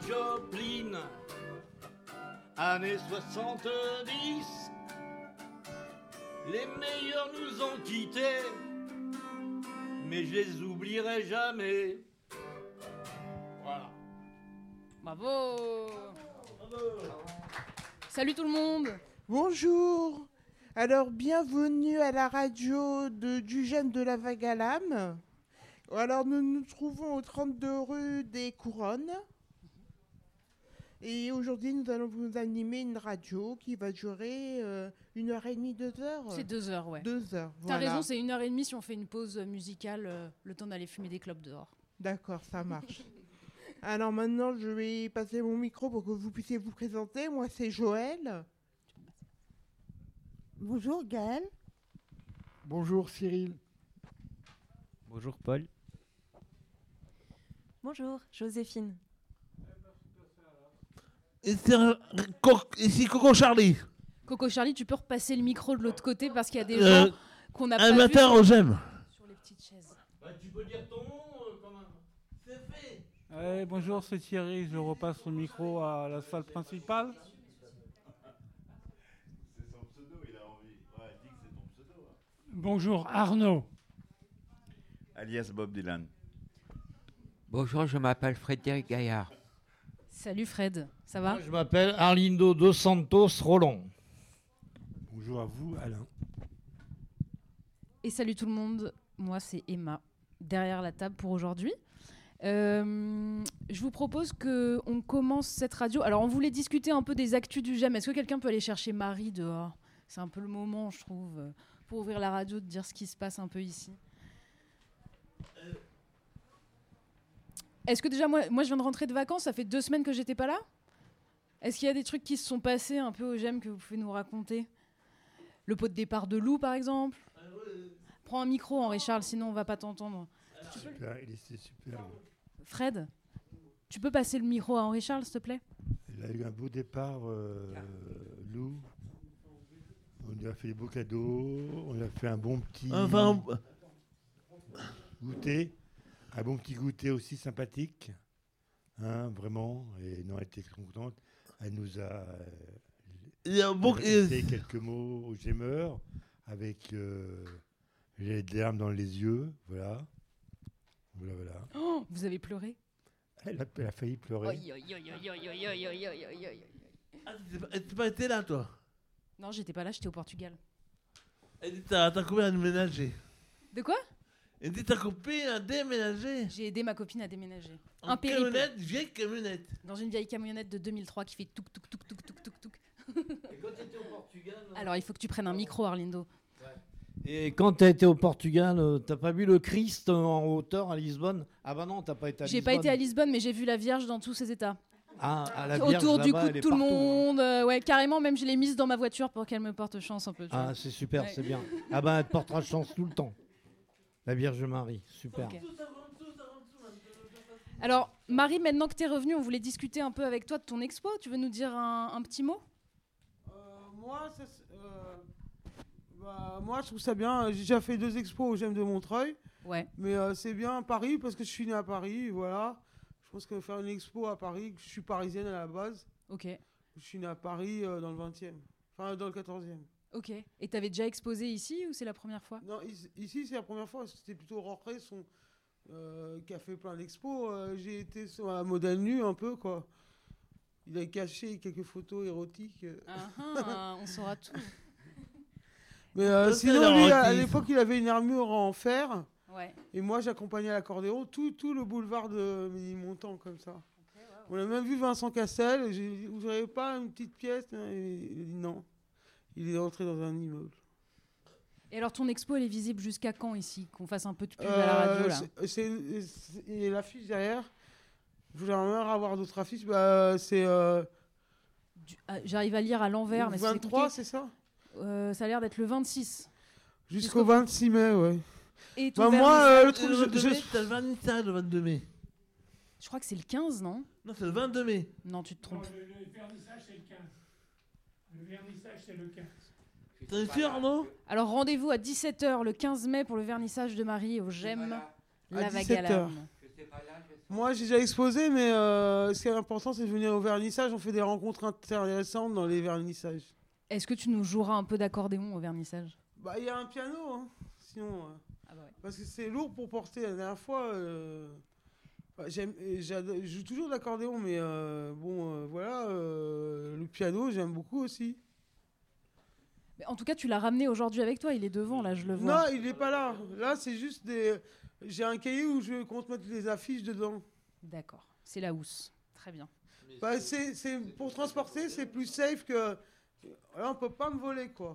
Joplin, années 70. Les meilleurs nous ont quittés, mais je les oublierai jamais. Voilà. Bravo. Salut tout le monde. Bonjour. Alors, bienvenue à la radio du Gemme de la Vague à l'âme. Alors, nous nous trouvons au 32 rue des Couronnes. Et aujourd'hui, nous allons vous animer une radio qui va durer 1h30, 2h. C'est 2 heures, ouais. 2 heures, T'as voilà. raison, c'est 1h30 si on fait une pause musicale, le temps d'aller fumer des clopes dehors. D'accord, ça marche. Alors maintenant, je vais passer mon micro pour que vous puissiez vous présenter. Moi, c'est Joël. Bonjour Gaël. Bonjour Cyril. Bonjour Paul. Bonjour Joséphine. Ici Coco Charlie. Coco Charlie, tu peux repasser le micro de l'autre côté parce qu'il y a des gens qu'on n'a pas vus Amateur aux gemmes. sur les petites chaises. Bah, tu peux dire ton nom quand même. C'est fait. Bonjour, c'est Thierry. Je repasse le micro à la salle principale. C'est son pseudo, il a envie. Ouais, dis que c'est ton pseudo. Hein. Bonjour Arnaud. Alias Bob Dylan. Bonjour, je m'appelle Frédéric Gaillard. Salut Fred, ça va? Moi, je m'appelle Arlindo Dos Santos Roland. Bonjour à vous, Alain. Et salut tout le monde, moi c'est Emma, derrière la table pour aujourd'hui. Je vous propose qu'on commence cette radio. Alors on voulait discuter un peu des actus du GEM. Est-ce que quelqu'un peut aller chercher Marie dehors? C'est un peu le moment, je trouve, pour ouvrir la radio, de dire ce qui se passe un peu ici. Est-ce que déjà, moi je viens de rentrer de vacances, ça fait 2 semaines que j'étais pas là? Est-ce qu'il y a des trucs qui se sont passés un peu au GEM que vous pouvez nous raconter? Le pot de départ de Lou, par exemple? Prends un micro, Henri-Charles, sinon on va pas t'entendre. Super, il était super. Fred, tu peux passer le micro à Henri-Charles, s'il te plaît? Il a eu un beau départ, Lou. On lui a fait des beaux cadeaux. On lui a fait un bon petit goûter. Un bon petit goûter aussi sympathique. Hein, vraiment. Et non, elle était contente. Elle nous a adressé quelques mots aux gémeurs avec les larmes dans les yeux. Voilà. Voilà. Oh, vous avez pleuré? Elle a failli pleurer. Ah, t'as pas été là, toi? Non, j'étais pas là, j'étais au Portugal. Elle dit t'as combien à déménager? De quoi? Elle dit ta copine a déménagé. J'ai aidé ma copine à déménager. En Un périple. camionnette, vieille camionnette. Dans une vieille camionnette de 2003 qui fait touk touk touk touk touk touk touk. Et quand tu étais au Portugal. Alors il faut que tu prennes un micro, Arlindo. Et quand tu as été au Portugal, t'as pas vu le Christ en hauteur à Lisbonne? Ah bah non, t'as pas été à Lisbonne. J'ai pas été à Lisbonne, mais j'ai vu la Vierge dans tous ses états. Ah, à la Vierge, Autour du là-bas, cou elle de est tout le partout. monde. Ouais, carrément, même je l'ai mise dans ma voiture pour qu'elle me porte chance un peu. Tu vois. Ah, c'est super, Ouais. c'est bien. Ah bah elle te portera chance tout le temps. La Vierge Marie, super. Ok. Alors, Marie, maintenant que tu es revenue, on voulait discuter un peu avec toi de ton expo. Tu veux nous dire un petit mot? Moi, je trouve ça bien. J'ai déjà fait 2 expos au GEM de Montreuil. Ouais. Mais c'est bien Paris parce que je suis né à Paris. Voilà. Je pense que faire une expo à Paris, je suis parisienne à la base. Ok. Je suis né à Paris dans le 20e. Enfin, dans le 14e. Ok. Et t'avais déjà exposé ici ou c'est la première fois? Non, ici, c'est la première fois. C'était plutôt Roré, qui a fait plein d'expos. J'ai été sur la modèle nue un peu, quoi. Il a caché quelques photos érotiques. On saura tout. Mais Ça, sinon, c'est lui, à l'érotisme. l'époque, il avait une armure en fer. Ouais. Et moi, j'accompagnais à l'accordéon tout le boulevard de Ménilmontant, comme ça. On a même vu Vincent Cassel. J'ai dit, vous n'aurez pas une petite pièce? Il a dit non. Il est entré dans un immeuble. Et alors, ton expo, elle est visible jusqu'à quand ici? Qu'on fasse un peu de pub à la radio, là. Et l'affiche derrière. J'aimerais avoir d'autres affiches. C'est J'arrive à lire à l'envers, mais c'est 23, compliqué. c'est ça? Ça a l'air d'être le 26. Jusqu'au 26 mai, ouais. Et ton moi, le truc, Le 22 mai, t'as le vernissage le 22 mai. je crois que c'est le 15, non? Non, c'est le 22 mai. Non, tu te trompes. Le vernissage, c'est le 15. Le vernissage, c'est le 15. T'es sûr, Arnaud? Alors, rendez-vous à 17h le 15 mai pour le vernissage de Marie au GEM La Vague à 17h. l'âme. Moi, j'ai déjà exposé, mais ce qui est important, c'est de venir au vernissage. On fait des rencontres intéressantes dans les vernissages. Est-ce que tu nous joueras un peu d'accordéon au vernissage? Bah, il y a un piano, hein. Sinon, Ah bah ouais. parce que c'est lourd pour porter. La dernière fois, je joue toujours de l'accordéon, mais voilà, le piano, j'aime beaucoup aussi. Mais en tout cas, tu l'as ramené aujourd'hui avec toi. Il est devant, là, je le vois. Non, il n'est pas là. Là, c'est juste des. J'ai un cahier où je compte mettre les affiches dedans. D'accord. C'est la housse. Très bien. Bah, c'est pour transporter, c'est plus safe que. Là, on peut pas me voler, quoi.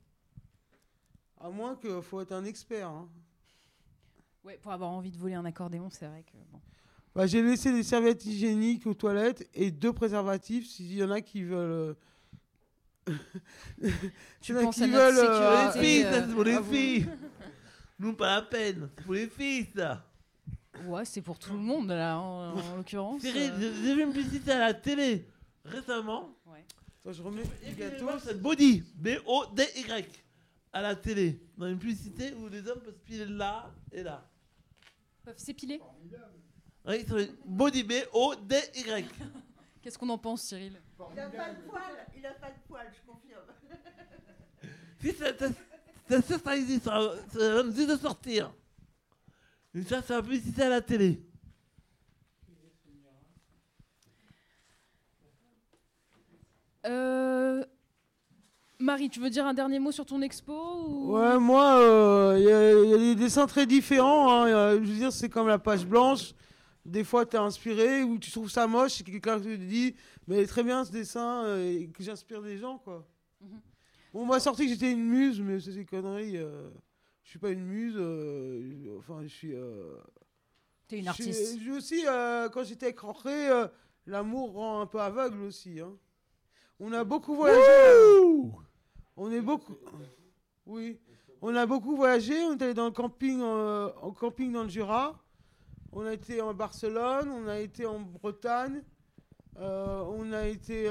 À moins qu'il faut être un expert. Hein. Ouais, pour avoir envie de voler un accordéon, c'est vrai que bon. Bah, j'ai laissé des serviettes hygiéniques aux toilettes et 2 préservatifs s'il y en a qui veulent. Tu Il y en a penses qui à notre veulent, Pour les filles, ça, c'est pour les à vous. filles. Nous, pas la peine. C'est pour les filles, ça. Ouais, c'est pour tout le monde, là, en l'occurrence. Cyril, j'ai vu une publicité à la télé récemment. Ouais. Attends, je remets Et du puis, gâteau. moi, c'est Body, B-O-D-Y, à la télé. Dans une publicité où les hommes peuvent se piler là et là. Peuvent s'épiler. Oui, c'est Body, B-O-D-Y. Qu'est-ce qu'on en pense, Cyril? Il a pas de poils, je confirme. Si ça existe, ça va nous dire de sortir. Et ça, c'est la publicité à la télé. Marie, tu veux dire un dernier mot sur ton expo ou... Ouais, moi, il y a des dessins très différents. Hein. Je veux dire, c'est comme la page blanche. Des fois, tu es inspiré ou tu trouves ça moche. C'est quelqu'un qui te dit, mais très bien ce dessin, et que j'inspire des gens, quoi. Mhm. On m'a sorti que j'étais une muse, mais c'est des conneries. Je suis pas une muse. Enfin, je suis. T'es une artiste. Je aussi, quand j'étais avec Jorge, l'amour rend un peu aveugle aussi. Hein. On a beaucoup voyagé. On est beaucoup. Oui. On a beaucoup voyagé. On est allé dans le camping, en camping dans le Jura. On a été en Barcelone. On a été en Bretagne. On a été.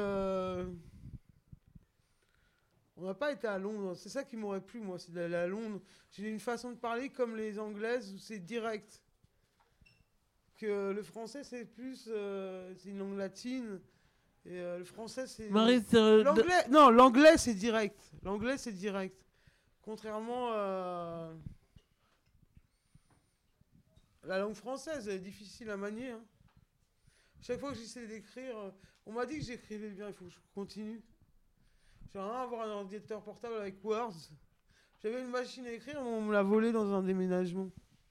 On n'a pas été à Londres. C'est ça qui m'aurait plu, moi, c'est d'aller à Londres. J'ai une façon de parler comme les Anglaises où c'est direct. Que le français, c'est plus. C'est une langue latine. Et le français, c'est. Marie, c'est. L'anglais, non, l'anglais, c'est direct. L'anglais, c'est direct. Contrairement à. La langue française, elle est difficile à manier. Hein. Chaque fois que j'essaie d'écrire, on m'a dit que j'écrivais bien, il faut que je continue. J'aimerais bien avoir un ordinateur portable avec Word. J'avais une machine à écrire, mais on me l'a volée dans un déménagement.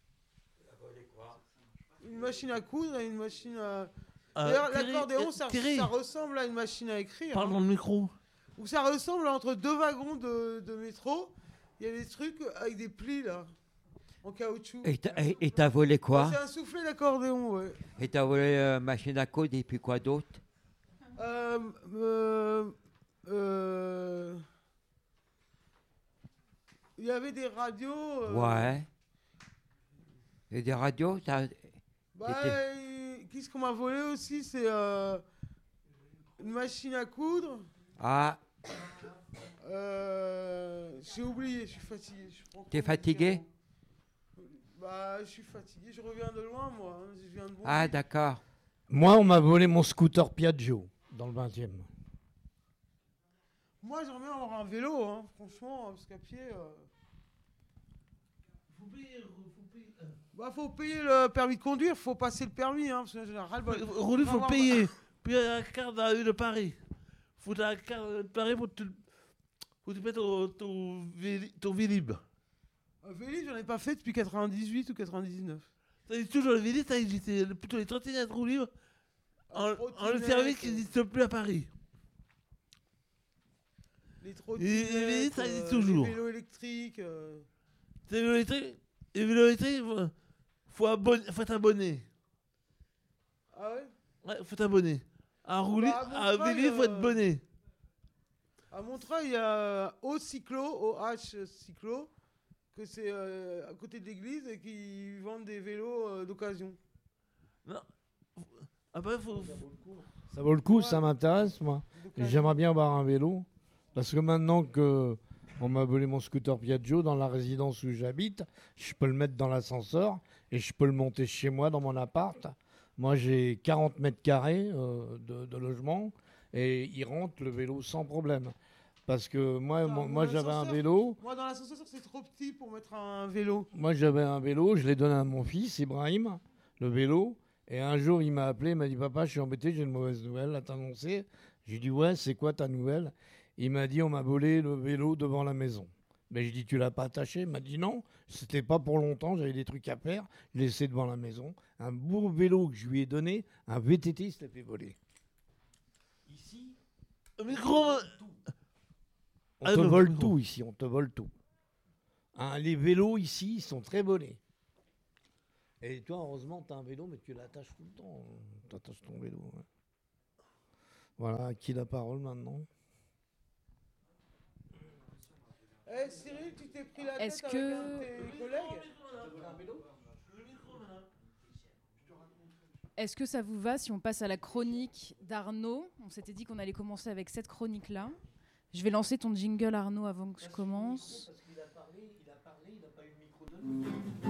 Une machine à coudre et une machine à. D'ailleurs, l'accordéon, ça ressemble à une machine à écrire. Parle dans le micro. Ou ça ressemble entre 2 wagons de métro. Il y a des trucs avec des plis là, en caoutchouc. Et t'as volé quoi? C'est un soufflet d'accordéon, ouais. Et t'as volé machine à coudre et puis quoi d'autre? Il y avait des radios. Ouais. Et des radios, Qu'est-ce qu'on m'a volé aussi? C'est une machine à coudre. Ah, J'ai oublié, je suis fatigué. t'es fatigué? Bah, je suis fatigué, je reviens de loin, moi. Hein. Je viens de Bondy. Ah, d'accord. Moi, on m'a volé mon scooter Piaggio dans le 20e. Moi, j'aimerais bien avoir un vélo, hein, franchement, parce qu'à pied. Faut payer le permis de conduire, faut passer le permis, hein, parce que j'ai ras-le-bol. Rouler, faut payer. Puis la carte de la rue de Paris. Faut la carte de Paris pour te mettre ton Vélib. Vélib, j'en ai pas fait depuis 98 ou 99. Ça existe toujours le Vélib, ça existe. C'est plutôt les trottinettes roues libres. En le service qui n'existe plus à Paris. Les trottinettes, ça existe toujours. Les vélos électriques. Les vélos électriques, faut être abonné. Ah ouais? Ouais, faut t'abonner. À rouler, à vélo, faut être abonné. À Montreuil, il y a OH Cyclo, que c'est à côté de l'église et qui vendent des vélos d'occasion. Non. Après, Ça vaut le coup, Ouais. ça m'intéresse, moi. Et j'aimerais bien avoir un vélo. Parce que maintenant que On m'a volé mon scooter Piaggio dans la résidence où j'habite. Je peux le mettre dans l'ascenseur et je peux le monter chez moi dans mon appart. Moi, j'ai 40 mètres carrés de logement et il rentre le vélo sans problème. Parce que moi j'avais un vélo. Moi, dans l'ascenseur, c'est trop petit pour mettre un vélo. Moi, j'avais un vélo. Je l'ai donné à mon fils, Ibrahim, le vélo. Et un jour, il m'a appelé. Il m'a dit, papa, je suis embêté, j'ai une mauvaise nouvelle à t'annoncer. J'ai dit, ouais, c'est quoi ta nouvelle? Il m'a dit, on m'a volé le vélo devant la maison. Mais je dis, tu l'as pas attaché? Il m'a dit, non, c'était pas pour longtemps, j'avais des trucs à faire. Je l'ai laissé devant la maison. Un beau vélo que je lui ai donné, un VTT, il se l'a fait voler. Ici, Le micro. on Ah, te le vole micro. tout ici, on te vole tout. Hein, les vélos ici, ils sont très volés. Et toi, heureusement, tu as un vélo, mais tu l'attaches tout le temps. Tu attaches ton vélo. Ouais. Voilà, à qui la parole maintenant? Eh Cyril, tu t'es pris la tête Est-ce avec que- un de tes collègues? Est-ce que ça vous va si on passe à la chronique d'Arnaud? On s'était dit qu'on allait commencer avec cette chronique-là. Je vais lancer ton jingle, Arnaud, avant que je commence. Parce qu'il a parlé, il n'a pas eu le micro de nous.